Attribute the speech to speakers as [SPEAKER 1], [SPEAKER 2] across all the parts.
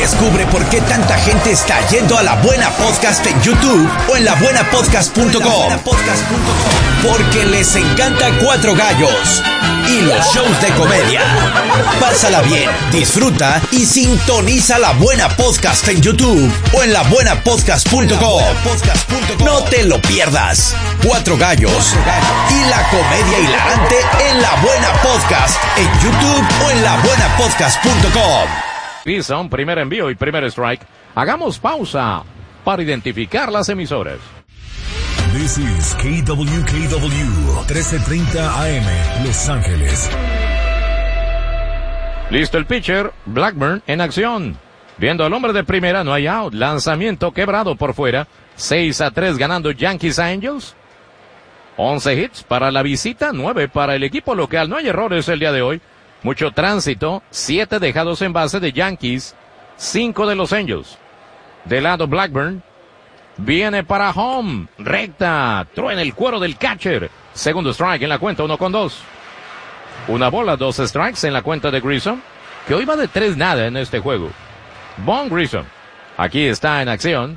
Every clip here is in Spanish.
[SPEAKER 1] Descubre por qué tanta gente está yendo a La Buena Podcast en YouTube o en labuenapodcast.com. Porque les encanta Cuatro Gallos y los shows de comedia. Pásala bien, disfruta y sintoniza La Buena Podcast en YouTube o en labuenapodcast.com. No te lo pierdas. Cuatro Gallos y la comedia hilarante en La Buena Podcast en YouTube o en labuenapodcast.com.
[SPEAKER 2] Grissom, primer envío y primer strike. Hagamos pausa para identificar las emisoras.
[SPEAKER 3] This is KWKW 1330 AM, Los Ángeles.
[SPEAKER 2] Listo el pitcher, Blackburn en acción. Viendo al hombre de primera, no hay out. Lanzamiento quebrado por fuera. 6-3 ganando Yankees a Angels. 11 hits para la visita, 9 para el equipo local. No hay errores el día de hoy. Mucho tránsito, 7 dejados en base de Yankees, 5 de los Angels. De lado Blackburn, viene para home, recta, truena el cuero del catcher. Segundo strike en la cuenta, 1-2. Una bola, 2 strikes en la cuenta de Grissom, que hoy va de 3-0 en este juego. Vaughn Grissom, aquí está en acción.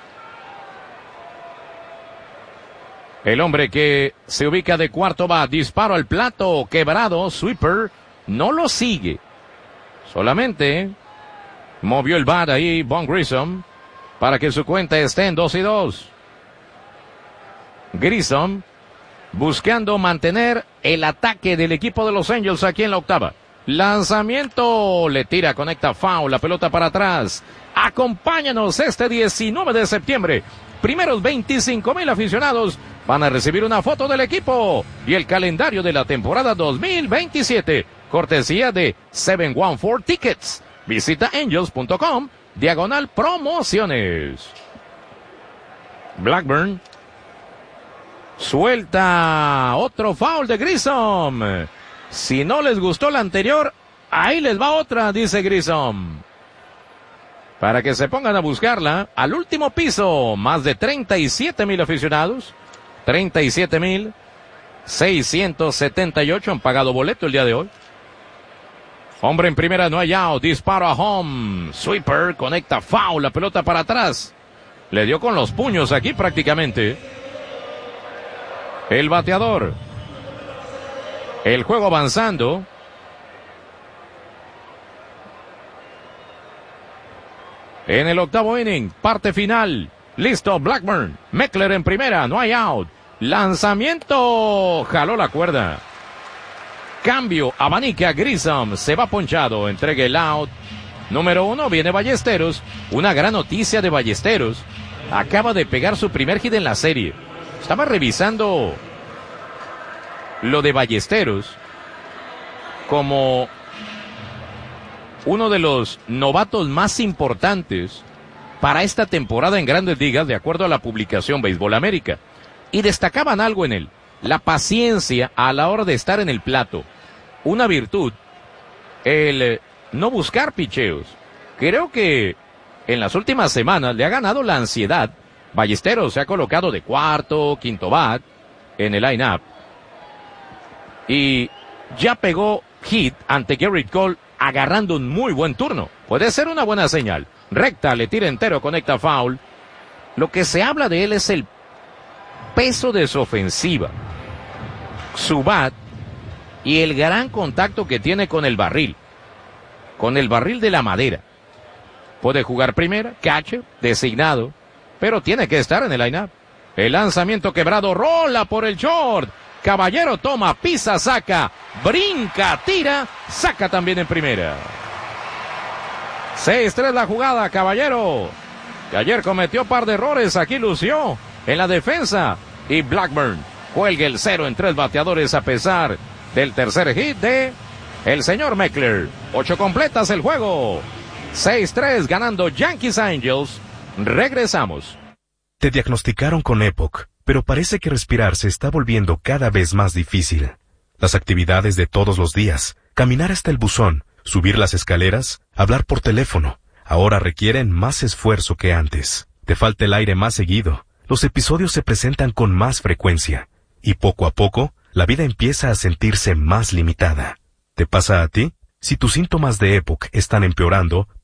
[SPEAKER 2] El hombre que se ubica de cuarto va, disparo al plato, quebrado, sweeper. No lo sigue. Solamente movió el bat ahí Vaughn Grissom para que su cuenta esté en 2-2. Grissom buscando mantener el ataque del equipo de los Angels aquí en la octava. Lanzamiento, le tira, conecta foul, la pelota para atrás. Acompáñanos este 19 de septiembre. Primeros 25,000 aficionados van a recibir una foto del equipo y el calendario de la temporada 2027. Cortesía de 714 Tickets. Visita angels.com/promociones. Blackburn suelta otro foul de Grissom. Si no les gustó la anterior, ahí les va otra, dice Grissom. Para que se pongan a buscarla, al último piso, más de 37,000 aficionados. 37,678 han pagado boleto el día de hoy. Hombre en primera, no hay out, disparo a home, sweeper, conecta foul, la pelota para atrás. Le dio con los puños aquí prácticamente. El bateador. El juego avanzando. En el octavo inning, parte final. Listo, Blackburn. Meckler en primera, no hay out. Lanzamiento, jaló la cuerda. Cambio, abanica Grissom, se va ponchado, entrega el out. Número 1, viene Ballesteros. Una gran noticia de Ballesteros. Acaba de pegar su primer hit en la serie. Estaba revisando lo de Ballesteros como uno de los novatos más importantes para esta temporada en Grandes Ligas, de acuerdo a la publicación Béisbol América. Y destacaban algo en él, la paciencia a la hora de estar en el plato. Una virtud, el no buscar picheos. Creo que en las últimas semanas le ha ganado la ansiedad. Ballesteros se ha colocado de cuarto, quinto bat en el line-up. Y ya pegó hit ante Gerrit Cole agarrando un muy buen turno. Puede ser una buena señal. Recta, le tira entero, conecta foul. Lo que se habla de él es el peso de su ofensiva, su bat y el gran contacto que tiene con el barril de la madera. Puede jugar primera, catcher, designado, pero tiene que estar en el line-up. El lanzamiento quebrado, rola por el short. Caballero toma, pisa, saca, brinca, tira, saca también en primera. 6-3 la jugada, Caballero, que ayer cometió par de errores, aquí lució en la defensa. Y Blackburn cuelga el 0 en 3 bateadores a pesar del tercer hit de el señor Meckler. 8 completas el juego. 6-3 ganando Yankees Angels. Regresamos.
[SPEAKER 4] Te diagnosticaron con EPOC, pero parece que respirar se está volviendo cada vez más difícil. Las actividades de todos los días, caminar hasta el buzón, subir las escaleras, hablar por teléfono, ahora requieren más esfuerzo que antes. Te falta el aire más seguido. Los episodios se presentan con más frecuencia. Y poco a poco, la vida empieza a sentirse más limitada. ¿Te pasa a ti? Si tus síntomas de EPOC están empeorando,